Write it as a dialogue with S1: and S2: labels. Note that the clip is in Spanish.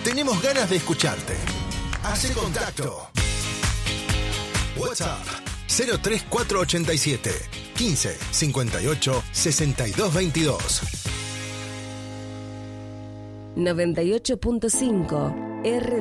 S1: Tenemos ganas de escucharte. Hace contacto. WhatsApp 03487 15 58 62 22.
S2: 98.5 R